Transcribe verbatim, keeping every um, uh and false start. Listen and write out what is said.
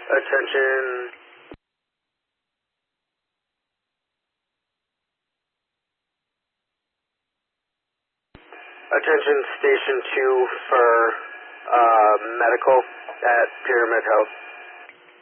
Attention. Attention Station two for uh, medical at Pyramid Health.